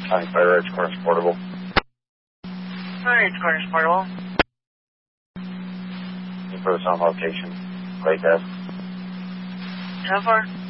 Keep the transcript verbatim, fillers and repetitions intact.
County Fire, it's Cornish Portable. Hi, it's Cornish Portable. You put us on location. Great desk. How far?